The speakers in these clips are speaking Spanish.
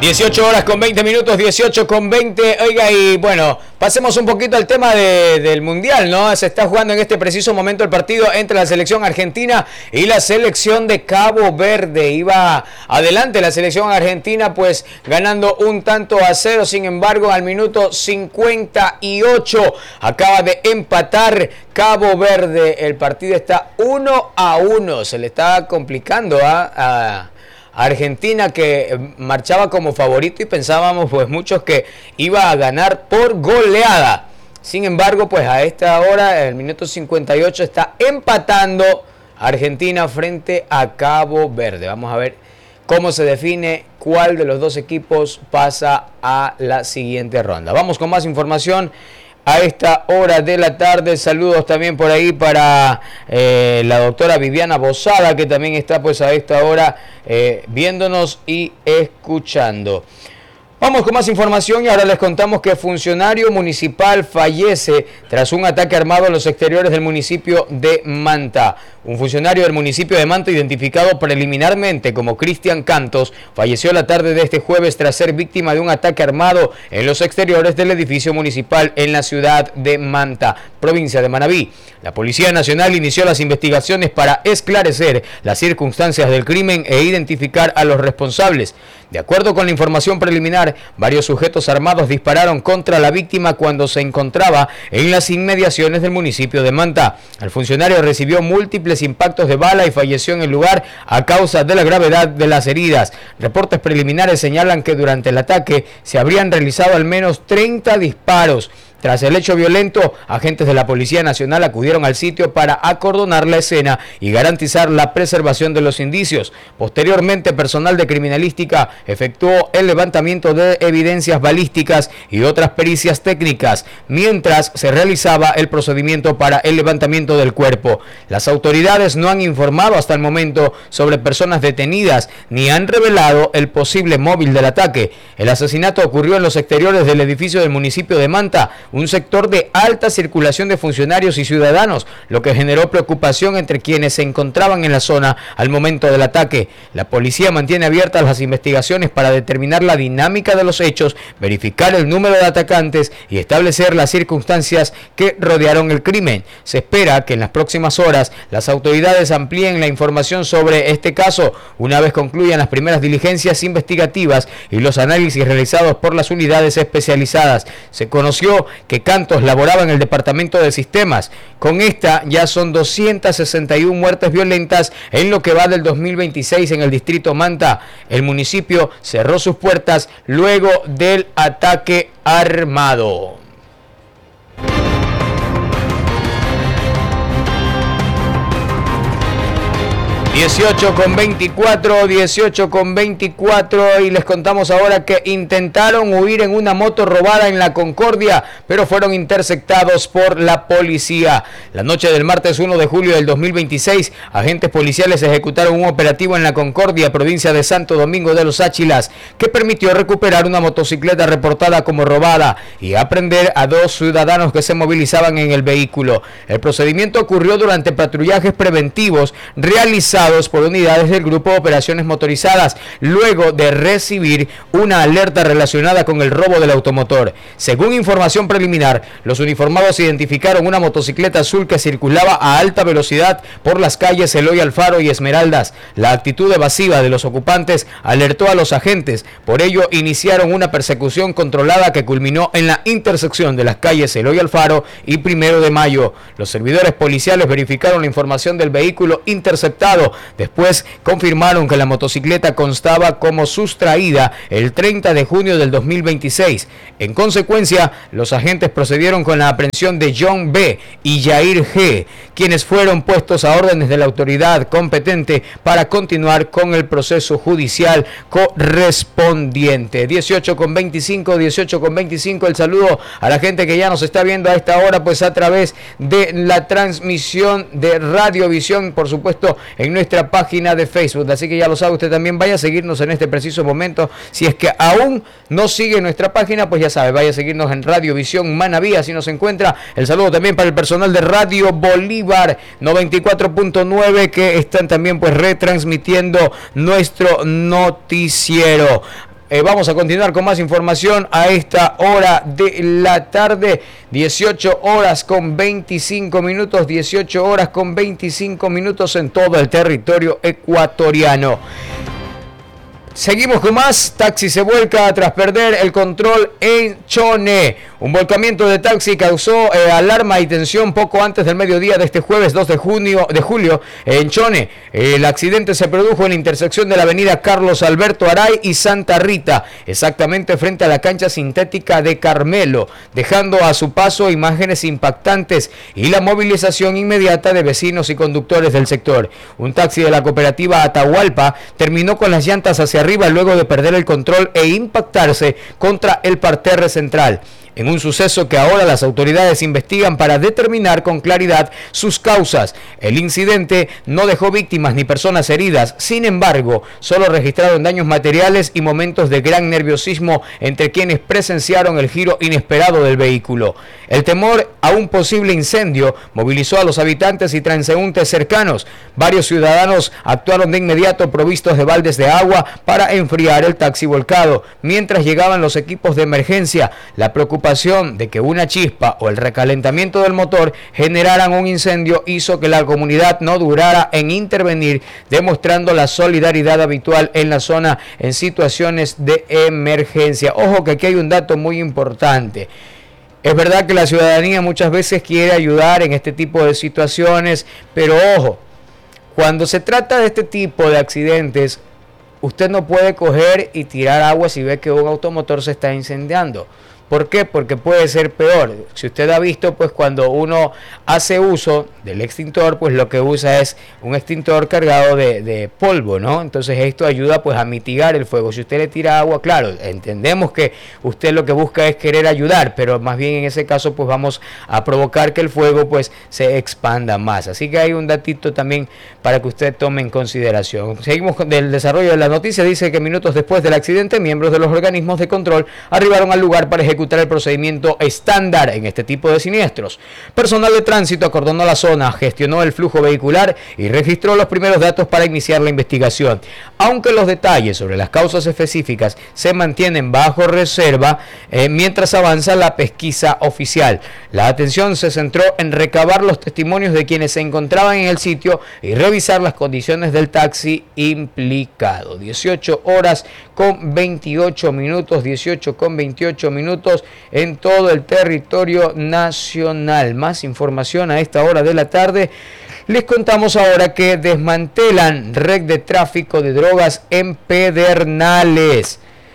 18 horas con 20 minutos, 18 con 20. Oiga, y bueno, pasemos un poquito al tema del Mundial, ¿no? Se está jugando en este preciso momento el partido entre la selección argentina y la selección de Cabo Verde. Iba adelante la selección argentina, pues ganando 1-0. Sin embargo, al minuto 58 acaba de empatar Cabo Verde. El partido está 1-1. Se le está complicando a Argentina, que marchaba como favorito y pensábamos pues muchos que iba a ganar por goleada. Sin embargo, pues a esta hora, en el minuto 58, está empatando Argentina frente a Cabo Verde. Vamos a ver cómo se define cuál de los dos equipos pasa a la siguiente ronda. Vamos con más información a esta hora de la tarde. Saludos también por ahí para la doctora Viviana Bozada, que también está pues a esta hora viéndonos y escuchando. Vamos con más información y ahora les contamos que funcionario municipal fallece tras un ataque armado en los exteriores del municipio de Manta. Un funcionario del municipio de Manta, identificado preliminarmente como Cristian Cantos, falleció la tarde de este jueves tras ser víctima de un ataque armado en los exteriores del edificio municipal en la ciudad de Manta, provincia de Manabí. La Policía Nacional inició las investigaciones para esclarecer las circunstancias del crimen e identificar a los responsables. De acuerdo con la información preliminar, varios sujetos armados dispararon contra la víctima cuando se encontraba en las inmediaciones del municipio de Manta. El funcionario recibió múltiples impactos de bala y falleció en el lugar a causa de la gravedad de las heridas. Reportes preliminares señalan que durante el ataque se habrían realizado al menos 30 disparos. Tras el hecho violento, agentes de la Policía Nacional acudieron al sitio para acordonar la escena y garantizar la preservación de los indicios. Posteriormente, personal de criminalística efectuó el levantamiento de evidencias balísticas y otras pericias técnicas, mientras se realizaba el procedimiento para el levantamiento del cuerpo. Las autoridades no han informado hasta el momento sobre personas detenidas ni han revelado el posible móvil del ataque. El asesinato ocurrió en los exteriores del edificio del municipio de Manta, un sector de alta circulación de funcionarios y ciudadanos, lo que generó preocupación entre quienes se encontraban en la zona al momento del ataque. La policía mantiene abiertas las investigaciones para determinar la dinámica de los hechos, verificar el número de atacantes y establecer las circunstancias que rodearon el crimen. Se espera que en las próximas horas las autoridades amplíen la información sobre este caso, una vez concluyan las primeras diligencias investigativas y los análisis realizados por las unidades especializadas. Se conoció que Cantos laboraba en el departamento de sistemas. Con esta ya son 261 muertes violentas en lo que va del 2026 en el distrito Manta. El municipio cerró sus puertas luego del ataque armado. 18 con 24 y les contamos ahora que intentaron huir en una moto robada en la Concordia, pero fueron interceptados por la policía. La noche del martes 1 de julio del 2026, agentes policiales ejecutaron un operativo en la Concordia, provincia de Santo Domingo de los Áchilas, que permitió recuperar una motocicleta reportada como robada y aprender a 2 ciudadanos que se movilizaban en el vehículo. El procedimiento ocurrió durante patrullajes preventivos realizados por unidades del Grupo de Operaciones Motorizadas, luego de recibir una alerta relacionada con el robo del automotor. Según información preliminar, los uniformados identificaron una motocicleta azul que circulaba a alta velocidad por las calles Eloy Alfaro y Esmeraldas. La actitud evasiva de los ocupantes alertó a los agentes, por ello iniciaron una persecución controlada que culminó en la intersección de las calles Eloy Alfaro y 1 de Mayo. Los servidores policiales verificaron la información del vehículo interceptado. Después confirmaron que la motocicleta constaba como sustraída el 30 de junio del 2026. En consecuencia, los agentes procedieron con la aprehensión de John B. y Jair G., quienes fueron puestos a órdenes de la autoridad competente para continuar con el proceso judicial correspondiente. 18 con 25. El saludo a la gente que ya nos está viendo a esta hora, pues a través de la transmisión de Radiovisión, por supuesto, en nuestra página de Facebook. Así que ya lo sabe usted también, vaya a seguirnos en este preciso momento. Si es que aún no sigue nuestra página, pues ya sabe, vaya a seguirnos en Radiovisión Manabí, así nos encuentra. El saludo también para el personal de Radio Bolívar 94.9, que están también pues retransmitiendo nuestro noticiero. vamos a continuar con más información a esta hora de la tarde. 18 horas con 25 minutos, 18 horas con 25 minutos en todo el territorio ecuatoriano. Seguimos con más. Taxi se vuelca tras perder el control en Chone. Un volcamiento de taxi causó alarma y tensión poco antes del mediodía de este jueves 2 de julio en Chone. El accidente se produjo en la intersección de la avenida Carlos Alberto Aray y Santa Rita, exactamente frente a la cancha sintética de Carmelo, dejando a su paso imágenes impactantes y la movilización inmediata de vecinos y conductores del sector. Un taxi de la cooperativa Atahualpa terminó con las llantas hacia arriba luego de perder el control e impactarse contra el parterre central, en un suceso que ahora las autoridades investigan para determinar con claridad sus causas. El incidente no dejó víctimas ni personas heridas, sin embargo, solo registraron daños materiales y momentos de gran nerviosismo entre quienes presenciaron el giro inesperado del vehículo. El temor a un posible incendio movilizó a los habitantes y transeúntes cercanos. Varios ciudadanos actuaron de inmediato provistos de baldes de agua para enfriar el taxi volcado, mientras llegaban los equipos de emergencia. La preocupación de que una chispa o el recalentamiento del motor generaran un incendio hizo que la comunidad no durara en intervenir, demostrando la solidaridad habitual en la zona en situaciones de emergencia. Ojo que aquí hay un dato muy importante. Es verdad que la ciudadanía muchas veces quiere ayudar en este tipo de situaciones, pero ojo, cuando se trata de este tipo de accidentes, usted no puede coger y tirar agua si ve que un automotor se está incendiando. ¿Por qué? Porque puede ser peor. Si usted ha visto, pues cuando uno hace uso del extintor, pues lo que usa es un extintor cargado de polvo, ¿no? Entonces esto ayuda pues a mitigar el fuego. Si usted le tira agua, claro, entendemos que usted lo que busca es querer ayudar, pero más bien en ese caso pues vamos a provocar que el fuego pues se expanda más. Así que hay un datito también para que usted tome en consideración. Seguimos con el desarrollo de la noticia. Dice que minutos después del accidente, miembros de los organismos de control arribaron al lugar para ejecutar el procedimiento estándar en este tipo de siniestros. Personal de tránsito acordonó la zona, gestionó el flujo vehicular y registró los primeros datos para iniciar la investigación. Aunque los detalles sobre las causas específicas se mantienen bajo reserva, mientras avanza la pesquisa oficial. La atención se centró en recabar los testimonios de quienes se encontraban en el sitio y revisar las condiciones del taxi implicado. 18 horas con 28 minutos, 18 con 28 minutos en todo el territorio nacional. Más información a esta hora de la tarde. Les contamos ahora que desmantelan red de tráfico de drogas en Pedernales.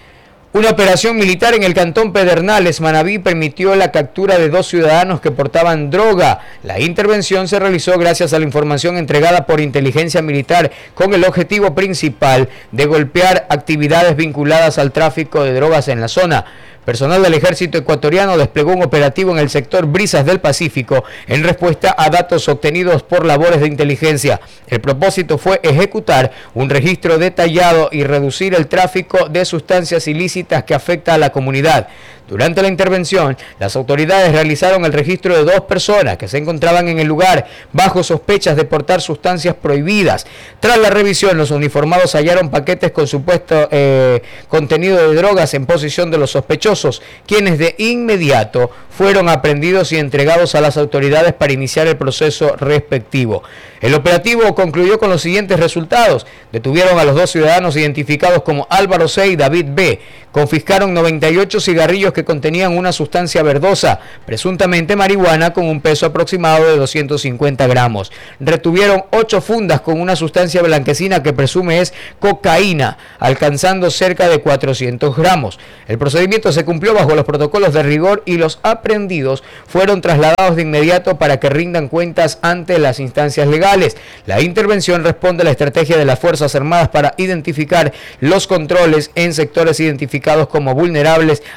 Una operación militar en el cantón Pedernales, Manabí, permitió la captura de 2 ciudadanos que portaban droga. La intervención se realizó gracias a la información entregada por inteligencia militar con el objetivo principal de golpear actividades vinculadas al tráfico de drogas en la zona. Personal del ejército ecuatoriano desplegó un operativo en el sector Brisas del Pacífico en respuesta a datos obtenidos por labores de inteligencia. El propósito fue ejecutar un registro detallado y reducir el tráfico de sustancias ilícitas que afecta a la comunidad. Durante la intervención, las autoridades realizaron el registro de 2 personas que se encontraban en el lugar bajo sospechas de portar sustancias prohibidas. Tras la revisión, los uniformados hallaron paquetes con supuesto contenido de drogas en posesión de los sospechosos, quienes de inmediato fueron aprehendidos y entregados a las autoridades para iniciar el proceso respectivo. El operativo concluyó con los siguientes resultados. Detuvieron a los 2 ciudadanos identificados como Álvaro C. y David B. Confiscaron 98 cigarrillos que contenían una sustancia verdosa, presuntamente marihuana, con un peso aproximado de 250 gramos. Retuvieron 8 fundas con una sustancia blanquecina que presume es cocaína, alcanzando cerca de 400 gramos. El procedimiento se cumplió bajo los protocolos de rigor y los aprehendidos fueron trasladados de inmediato para que rindan cuentas ante las instancias legales. La intervención responde a la estrategia de las Fuerzas Armadas para identificar los controles en sectores identificados como vulnerables al narcotráfico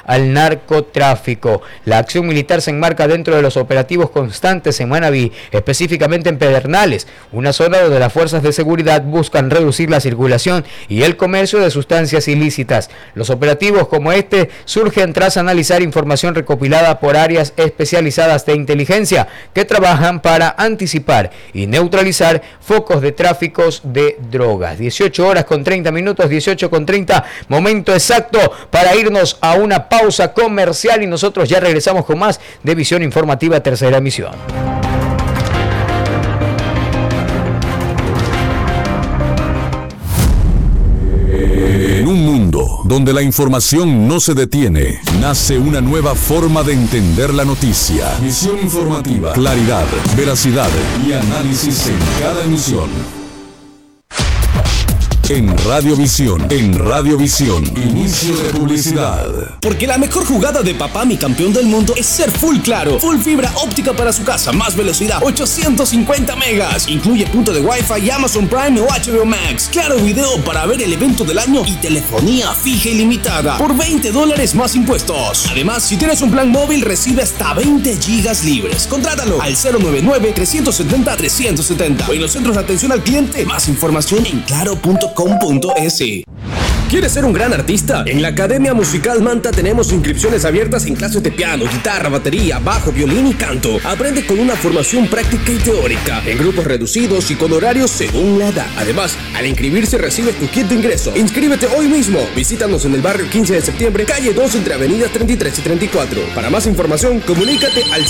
narcotráfico. La acción militar se enmarca dentro de los operativos constantes en Manabí, específicamente en Pedernales, una zona donde las fuerzas de seguridad buscan reducir la circulación y el comercio de sustancias ilícitas. Los operativos como este surgen tras analizar información recopilada por áreas especializadas de inteligencia que trabajan para anticipar y neutralizar focos de tráficos de drogas. 18 horas con 30 minutos, 18 con 30, momento exacto para irnos a una pausa comercial y nosotros ya regresamos con más de Visión Informativa, tercera emisión. En un mundo donde la información no se detiene, nace una nueva forma de entender la noticia. Visión informativa, claridad, veracidad y análisis en cada emisión. En Radiovisión, inicio de publicidad. Porque la mejor jugada de papá, mi campeón del mundo, es ser full claro. Full fibra óptica para su casa, más velocidad, 850 megas. Incluye punto de Wi-Fi, Amazon Prime o HBO Max. Claro video para ver el evento del año y telefonía fija ilimitada por $20 más impuestos. Además, si tienes un plan móvil, recibe hasta 20 gigas libres. Contrátalo al 099-370-370 o en los centros de atención al cliente. Más información en claro.com.es. ¿Quieres ser un gran artista? En la Academia Musical Manta tenemos inscripciones abiertas en clases de piano, guitarra, batería, bajo, violín y canto. Aprende con una formación práctica y teórica, en grupos reducidos y con horarios según la edad. Además, al inscribirse recibes tu kit de ingreso. Inscríbete hoy mismo. Visítanos en el barrio 15 de septiembre, calle 2 entre avenidas 33 y 34. Para más información, comunícate al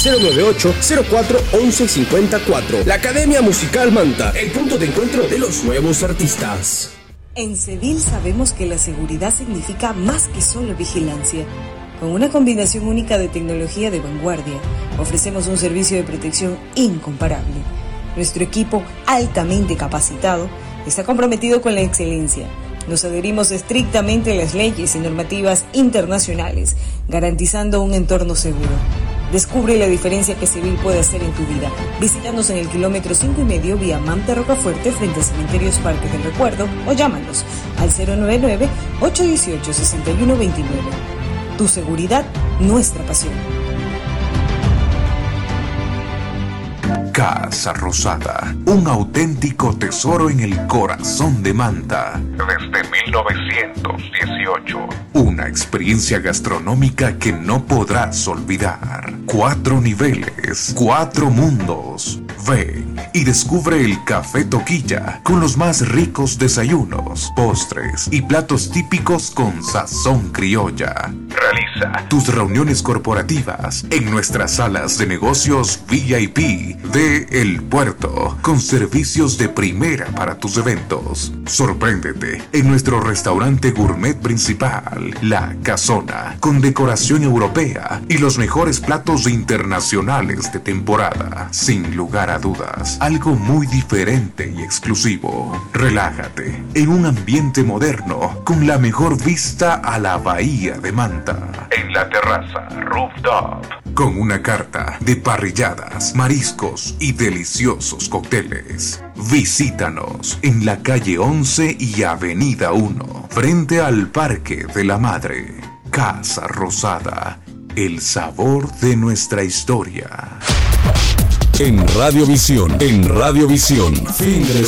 098-04-1154. La Academia Musical Manta, el punto de encuentro de los nuevos artistas. En Cedil sabemos que la seguridad significa más que solo vigilancia. Con una combinación única de tecnología de vanguardia, ofrecemos un servicio de protección incomparable. Nuestro equipo, altamente capacitado, está comprometido con la excelencia. Nos adherimos estrictamente a las leyes y normativas internacionales, garantizando un entorno seguro. Descubre la diferencia que Cedil puede hacer en tu vida. Visítanos en el kilómetro 5,5 vía Manta Rocafuerte frente a Cementerios Parque del Recuerdo o llámanos al 099-818-6129. Tu seguridad, nuestra pasión. Casa Rosada, un auténtico tesoro en el corazón de Manta. Desde 1918. Una experiencia gastronómica que no podrás olvidar. 4 niveles, 4 mundos. Ven y descubre el Café Toquilla con los más ricos desayunos, postres y platos típicos con sazón criolla. Realiza tus reuniones corporativas en nuestras salas de negocios VIP de El Puerto, con servicios de primera para tus eventos. Sorpréndete en nuestro restaurante gourmet principal, La Casona, con decoración europea y los mejores platos internacionales de temporada. Sin lugar a dudas, algo muy diferente y exclusivo. Relájate en un ambiente moderno con la mejor vista a la bahía de Manta. En la terraza Rooftop, con una carta de parrilladas, mariscos y deliciosos cócteles. Visítanos en la calle 11 y avenida 1, frente al Parque de la Madre. Casa Rosada, el sabor de nuestra historia. En Radiovisión, fin de